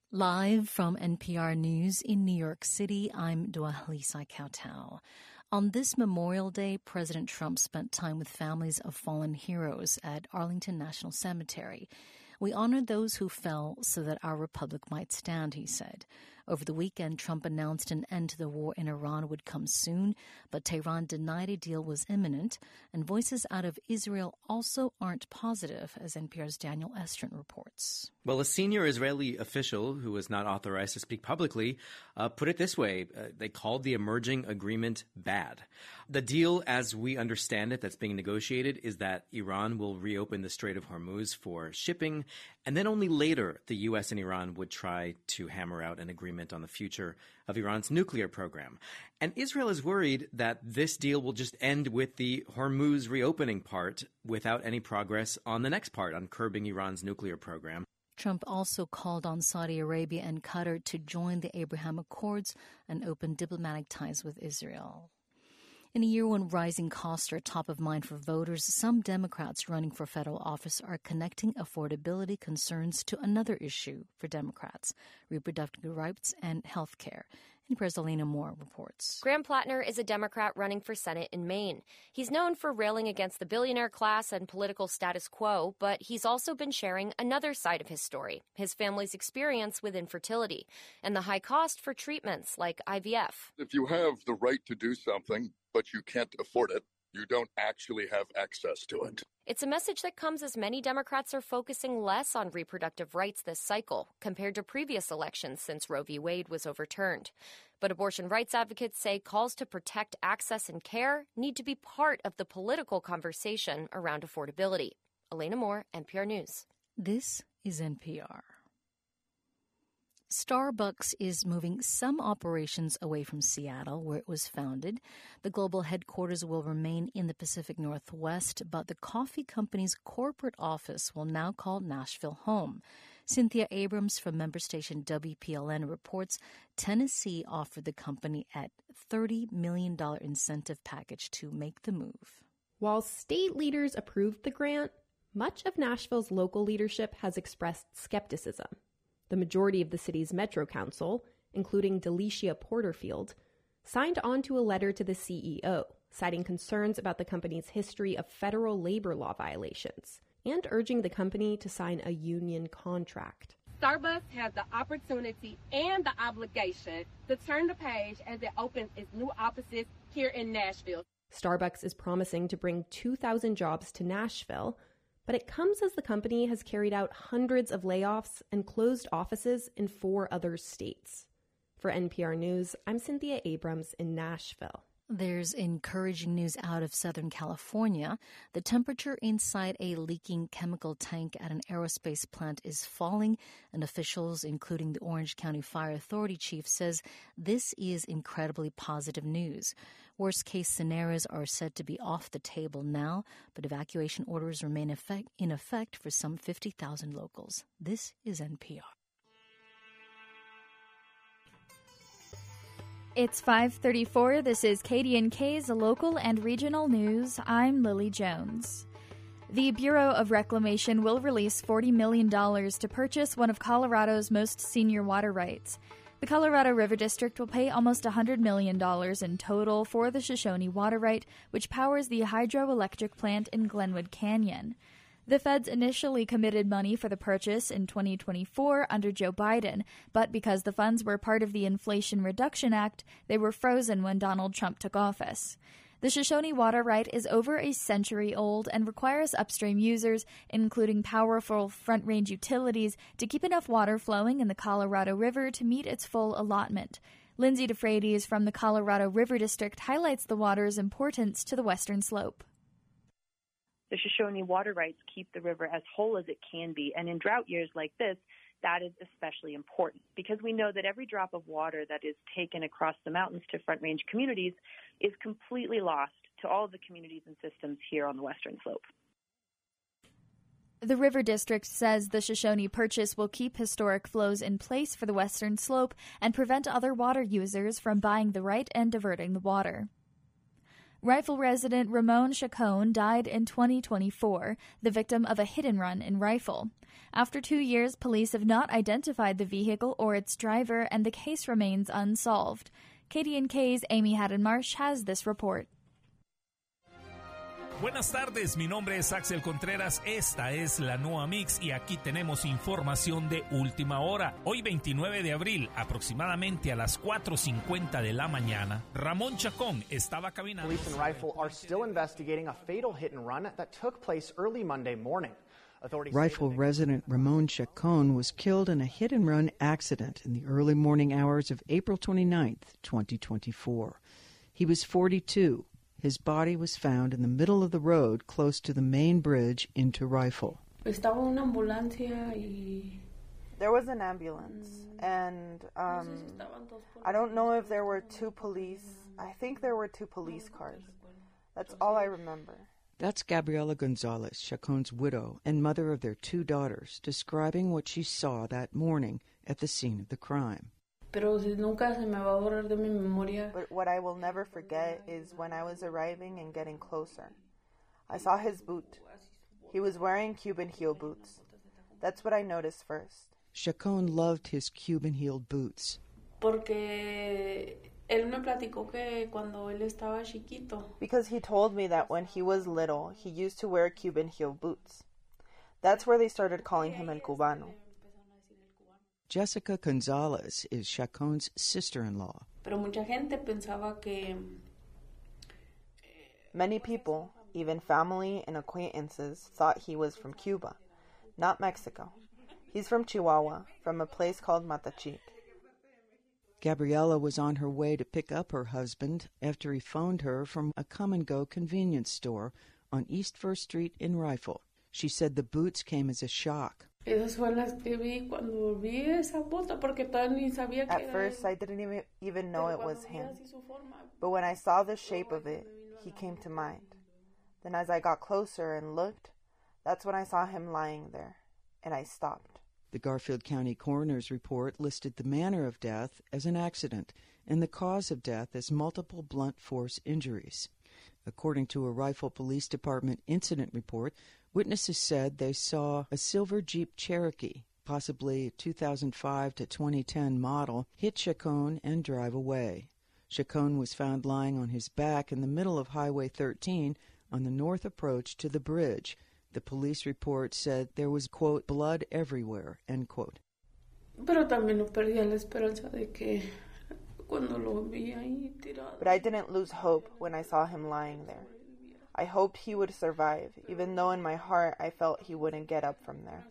Live from NPR News in New York City, I'm Dua Halisa Kautau. On this Memorial Day, President Trump spent time with families of fallen heroes at Arlington National Cemetery. We honored those who fell so that our republic might stand, he said. Over the weekend, Trump announced an end to the war in Iran would come soon, but Tehran denied a deal was imminent, and voices out of Israel also aren't positive, as NPR's Daniel Estrin reports. Well, a senior Israeli official who was not authorized to speak publicly put it this way. They called the emerging agreement bad. The deal, as we understand it, that's being negotiated, is that Iran will reopen the Strait of Hormuz for shipping, and then only later the U.S. and Iran would try to hammer out an agreement on the future of Iran's nuclear program. And Israel is worried that this deal will just end with the Hormuz reopening part without any progress on the next part, on curbing Iran's nuclear program. Trump also called on Saudi Arabia and Qatar to join the Abraham Accords and open diplomatic ties with Israel. In a year when rising costs are top of mind for voters, some Democrats running for federal office are connecting affordability concerns to another issue for Democrats, reproductive rights and health care. NPR's Elena Moore reports. Graham Plattner is a Democrat running for Senate in Maine. He's known for railing against the billionaire class and political status quo, but he's also been sharing another side of his story, his family's experience with infertility, and the high cost for treatments like IVF. If you have the right to do something, but you can't afford it, you don't actually have access to it. It's a message that comes as many Democrats are focusing less on reproductive rights this cycle compared to previous elections since Roe v. Wade was overturned. But abortion rights advocates say calls to protect access and care need to be part of the political conversation around affordability. Elena Moore, NPR News. This is NPR. Starbucks is moving some operations away from Seattle, where it was founded. The global headquarters will remain in the Pacific Northwest, but the coffee company's corporate office will now call Nashville home. Cynthia Abrams from member station WPLN reports Tennessee offered the company a $30 million incentive package to make the move. While state leaders approved the grant, much of Nashville's local leadership has expressed skepticism. The majority of the city's Metro Council, including Delicia Porterfield, signed on to a letter to the CEO, citing concerns about the company's history of federal labor law violations and urging the company to sign a union contract. Starbucks has the opportunity and the obligation to turn the page as it opens its new offices here in Nashville. Starbucks is promising to bring 2,000 jobs to Nashville, but it comes as the company has carried out hundreds of layoffs and closed offices in 4 other states. For NPR News, I'm Cynthia Abrams in Nashville. There's encouraging news out of Southern California. The temperature inside a leaking chemical tank at an aerospace plant is falling, and officials, including the Orange County Fire Authority chief, says this is incredibly positive news. Worst-case scenarios are said to be off the table now, but evacuation orders remain in effect for some 50,000 locals. This is NPR. It's 5:34. This is KDNK's local and regional news. I'm Lily Jones. The Bureau of Reclamation will release $40 million to purchase one of Colorado's most senior water rights. The Colorado River District will pay almost $100 million in total for the Shoshone water right, which powers the hydroelectric plant in Glenwood Canyon. The feds initially committed money for the purchase in 2024 under Joe Biden, but because the funds were part of the Inflation Reduction Act, they were frozen when Donald Trump took office. The Shoshone water right is over a century old and requires upstream users, including powerful Front Range utilities, to keep enough water flowing in the Colorado River to meet its full allotment. Lindsay DeFreitas from the Colorado River District highlights the water's importance to the western slope. The Shoshone water rights keep the river as whole as it can be, and in drought years like this, that is especially important because we know that every drop of water that is taken across the mountains to Front Range communities is completely lost to all of the communities and systems here on the western slope. The River District says the Shoshone purchase will keep historic flows in place for the western slope and prevent other water users from buying the right and diverting the water. Rifle resident Ramon Chacon died in 2024, the victim of a hit-and-run in Rifle. After 2 years, police have not identified the vehicle or its driver, and the case remains unsolved. KDNK's Amy Haddon-Marsh has this report. Buenas tardes, mi nombre es Axel Contreras, esta es la Noa Mix y aquí tenemos información de última hora. Hoy 29 de abril, aproximadamente a las 4:50 de la mañana, Ramón Chacón estaba caminando. Police in Rifle are still investigating a fatal hit and run that took place early Monday morning. Rifle resident Ramon Chacon was killed in a hit-and-run accident in the early morning hours of April 29th, 2024. He was 42. His body was found in the middle of the road close to the main bridge into Rifle. There was an ambulance, and I don't know if there were two police. I think there were two police cars. That's all I remember. That's Gabriela Gonzalez, Chacon's widow and mother of their 2 daughters, describing what she saw that morning at the scene of the crime. But what I will never forget is when I was arriving and getting closer. I saw his boot. He was wearing Cuban heel boots. That's what I noticed first. Chacon loved his Cuban-heeled boots. Because he told me that when he was little, he used to wear Cuban-heeled boots. That's where they started calling him El Cubano. Jessica Gonzalez is Chacon's sister-in-law. Many people, even family and acquaintances, thought he was from Cuba, not Mexico. He's from Chihuahua, from a place called Matachic. Gabriela was on her way to pick up her husband after he phoned her from a come-and-go convenience store on East First Street in Rifle. She said the boots came as a shock. At first, I didn't even know it was him. But when I saw the shape of it, he came to mind. Then as I got closer and looked, that's when I saw him lying there, and I stopped. The Garfield County Coroner's report listed the manner of death as an accident and the cause of death as multiple blunt force injuries. According to a Rifle Police Department incident report, witnesses said they saw a silver Jeep Cherokee, possibly a 2005 to 2010 model, hit Chacon and drive away. Chacon was found lying on his back in the middle of Highway 13 on the north approach to the bridge. The police report said there was, quote, blood everywhere, end quote. But I didn't lose hope when I saw him lying there. I hoped he would survive, even though in my heart I felt he wouldn't get up from there.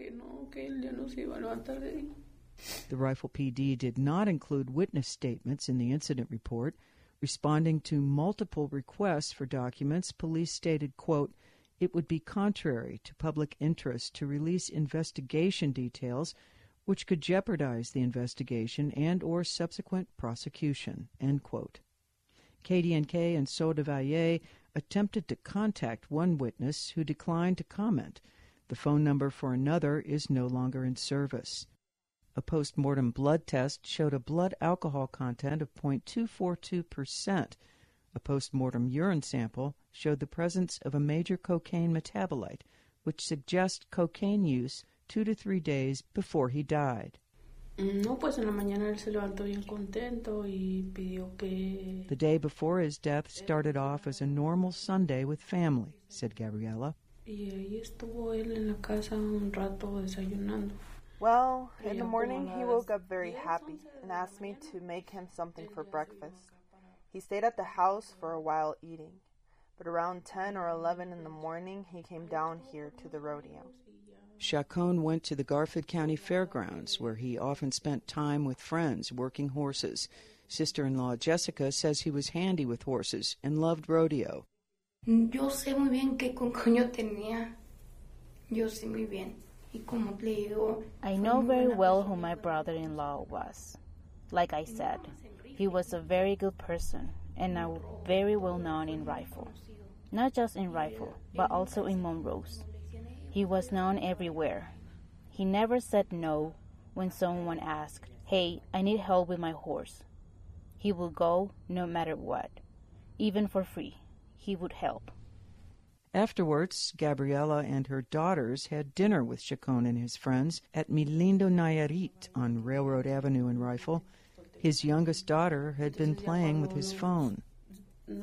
The Rifle PD did not include witness statements in the incident report. Responding to multiple requests for documents, police stated, quote, it would be contrary to public interest to release investigation details which could jeopardize the investigation and or subsequent prosecution, end quote. KDNK and Soda Valle attempted to contact one witness who declined to comment. The phone number for another is no longer in service. A post-mortem blood test showed a blood alcohol content of 0.242%. A post-mortem urine sample showed the presence of a major cocaine metabolite, which suggests cocaine use 2 to 3 days before he died. No, pues en la mañana él se levantó bien contento y pidió que... The day before his death started off as a normal Sunday with family, said Gabriela. Y ahí estuvo él en la casa un rato desayunando. Well, in the morning he woke up very happy and asked me to make him something for breakfast. He stayed at the house for a while eating, but around 10 or 11 in the morning he came down here to the rodeo. Chacon went to the Garfield County Fairgrounds, where he often spent time with friends working horses. Sister-in-law Jessica says he was handy with horses and loved rodeo. Yo sé muy bien qué coño tenía. Yo sé muy bien. Y como le digo, I know very well who my brother-in-law was. Like I said, he was a very good person and very well known in Rifle. Not just in Rifle, but also in Monrose. He was known everywhere. He never said no when someone asked, hey, I need help with my horse. He would go no matter what. Even for free, he would help. Afterwards, Gabriela and her daughters had dinner with Chacon and his friends at Mi Lindo Nayarit on Railroad Avenue in Rifle. His youngest daughter had been playing with his phone. He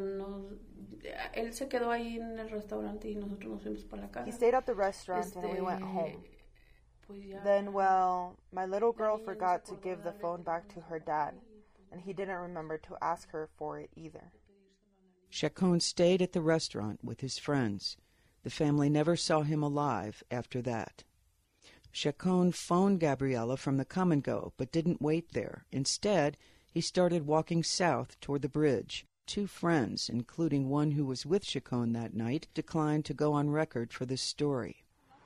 stayed at the restaurant and we went home. Then, my little girl forgot to give the phone back to her dad, and he didn't remember to ask her for it either. Chacon stayed at the restaurant with his friends. The family never saw him alive after that. Chacon phoned Gabriela from the Come and Go, but didn't wait there. Instead, he started walking south toward the bridge. 2 friends, including one who was with Chacon that night, declined to go on record for this story.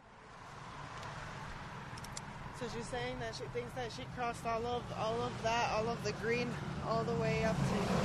So she's saying that she thinks that she crossed all of the green, all the way up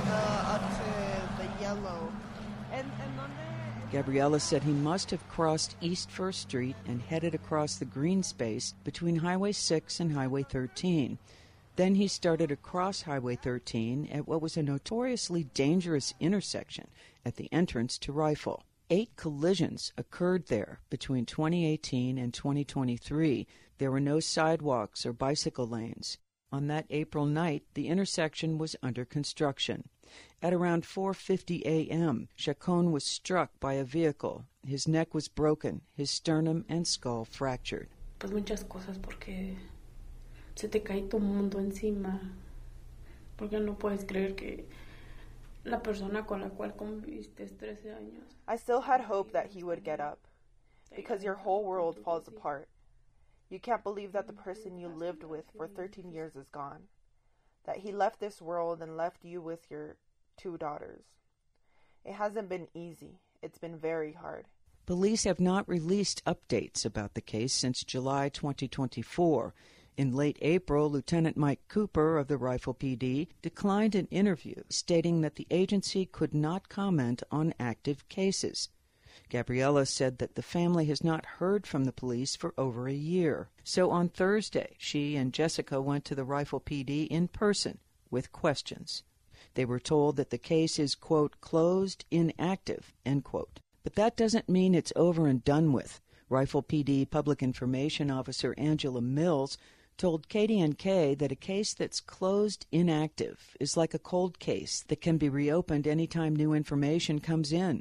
to the yellow. And Gabriela said he must have crossed East 1st Street and headed across the green space between Highway 6 and Highway 13. Then he started across Highway 13 at what was a notoriously dangerous intersection at the entrance to Rifle. 8 collisions occurred there between 2018 and 2023. There were no sidewalks or bicycle lanes. On that April night, the intersection was under construction. At around 4:50 a.m., Chacon was struck by a vehicle. His neck was broken, his sternum and skull fractured. Pues muchas cosas porque se te cae tu mundo encima. Porque no puedes creer que la persona con la cual conviviste 13 años. I still had hope that he would get up, because your whole world falls apart. You can't believe that the person you lived with for 13 years is gone, that he left this world and left you with your 2 daughters. It hasn't been easy. It's been very hard. Police have not released updates about the case since July 2024. In late April, Lieutenant Mike Cooper of the Rifle PD declined an interview, stating that the agency could not comment on active cases. Gabriela said that the family has not heard from the police for over a year. So on Thursday, she and Jessica went to the Rifle PD in person with questions. They were told that the case is, quote, closed, inactive, end quote. But that doesn't mean it's over and done with. Rifle PD Public Information Officer Angela Mills told KDNK that a case that's closed inactive is like a cold case that can be reopened anytime new information comes in.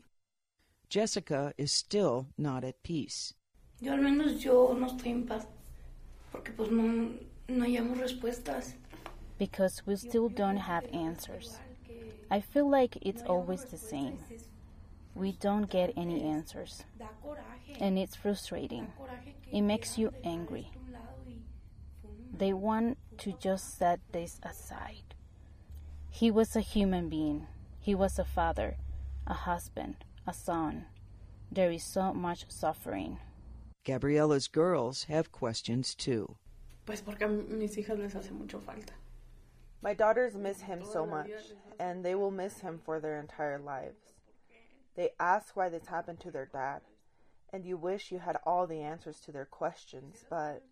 Jessica is still not at peace. Yo al menos yo no estoy en paz porque pues no hallamos respuestas. Because we still don't have answers. I feel like it's always the same. We don't get any answers. And it's frustrating. It makes you angry. They want to just set this aside. He was a human being. He was a father, a husband, a son. There is so much suffering. Gabriela's girls have questions too. Pues porque a mis hijas les hace mucho falta. My daughters miss him so much, and they will miss him for their entire lives. They ask why this happened to their dad, and you wish you had all the answers to their questions, but...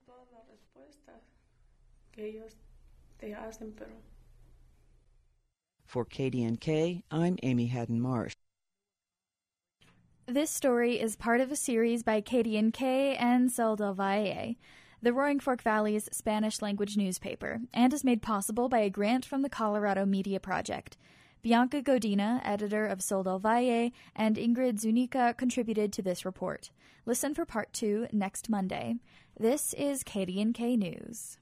For KDNK, I'm Amy Haddon-Marsh. This story is part of a series by KDNK and Sol del Valle, the Roaring Fork Valley's Spanish-language newspaper, and is made possible by a grant from the Colorado Media Project. Bianca Godina, editor of Sol del Valle, and Ingrid Zunica contributed to this report. Listen for Part 2 next Monday. This is KDNK News.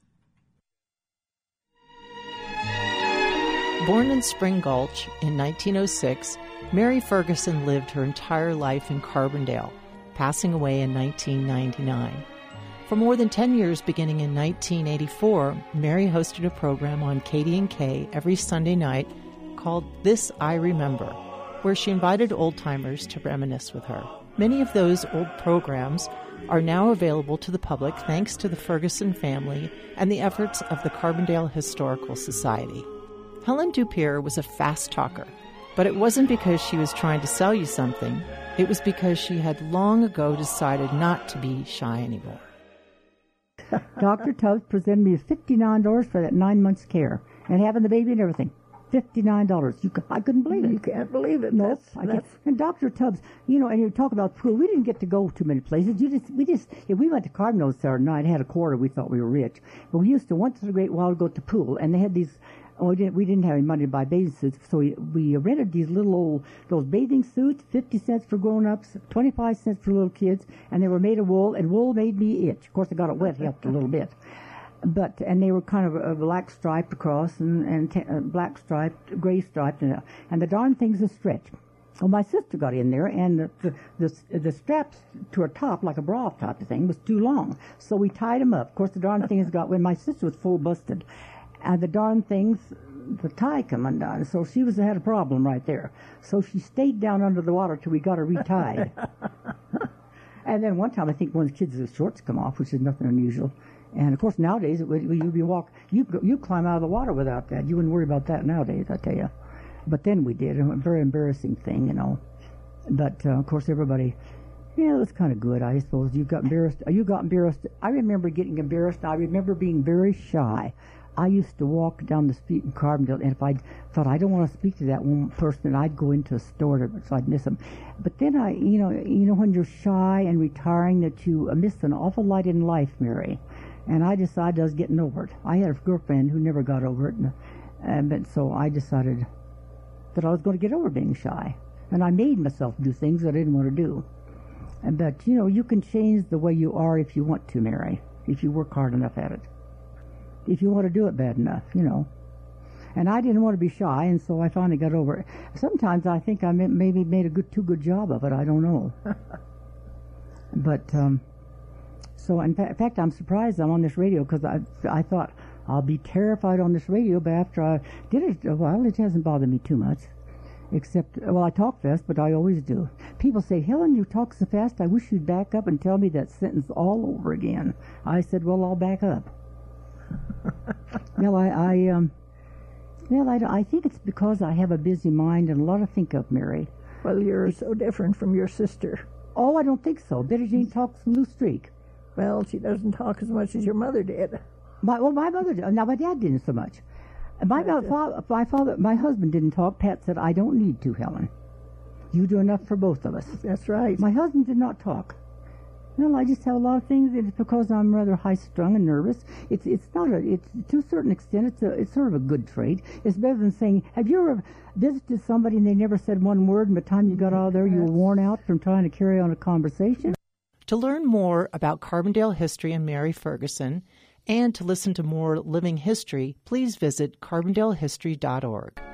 Born in Spring Gulch in 1906, Mary Ferguson lived her entire life in Carbondale, passing away in 1999. For more than 10 years, beginning in 1984, Mary hosted a program on KDNK every Sunday night called This I Remember, where she invited old-timers to reminisce with her. Many of those old programs are now available to the public thanks to the Ferguson family and the efforts of the Carbondale Historical Society. Helen Dupere was a fast talker, but it wasn't because she was trying to sell you something. It was because she had long ago decided not to be shy anymore. Dr. Tubbs presented me with $59 for that 9 months care and having the baby and everything. $59. I couldn't believe it. You can't believe it. No, and Dr. Tubbs, and you talk about pool. We didn't get to go too many places. If we went to Carbondale Saturday night, had a quarter, we thought we were rich. But we used to once in a great while go to pool, and they had these. We didn't have any money to buy bathing suits, so we rented these those bathing suits, 50 cents for grown-ups, 25 cents for little kids, and they were made of wool, and wool made me itch. Of course, I got it wet, helped a little bit. And they were kind of a black striped across and black striped, gray striped, and the darn things would stretch. Well, my sister got in there, and the straps to her top, like a bra type of thing, was too long. So we tied them up. Of course, the darn things got, when my sister was full busted, and the darn things, the tie come undone. So she had a problem right there. So she stayed down under the water till we got her retied. And then one time, I think one of the kids' shorts come off, which is nothing unusual. And of course, nowadays, you climb out of the water without that. You wouldn't worry about that nowadays, I tell you. But then we did. A very embarrassing thing, But of course, everybody, it was kind of good, I suppose. You got embarrassed. I remember getting embarrassed. I remember being very shy. I used to walk down the street in Carbondale, and if I thought I don't want to speak to that one person, I'd go into a store so I'd miss them. But then when you're shy and retiring, that you miss an awful lot in life, Mary. And I decided I was getting over it. I had a girlfriend who never got over it, and so I decided that I was going to get over being shy. And I made myself do things I didn't want to do. But, you can change the way you are if you want to, Mary, if you work hard enough at it. If you want to do it bad enough, And I didn't want to be shy, and so I finally got over it. Sometimes I think I maybe made a too good job of it. I don't know. But, so in fact, I'm surprised I'm on this radio, because I thought I'll be terrified on this radio, but after I did it a while, it hasn't bothered me too much. Except, I talk fast, but I always do. People say, Helen, you talk so fast, I wish you'd back up and tell me that sentence all over again. I said, well, I'll back up. I think it's because I have a busy mind and a lot to think of, Mary. Well, you're so different from your sister. Oh, I don't think so. Betty Jane talks a loose streak. Well, she doesn't talk as much as your mother did. My mother did. Now, my dad didn't so much. My husband didn't talk. Pat said, I don't need to, Helen. You do enough for both of us. That's right. My husband did not talk. Well, I just have a lot of things. It's because I'm rather high-strung and nervous. It's to a certain extent, it's sort of a good trait. It's better than saying, have you ever visited somebody and they never said one word, and by the time you got out of there, you were worn out from trying to carry on a conversation? To learn more about Carbondale history and Mary Ferguson, and to listen to more living history, please visit carbondalehistory.org.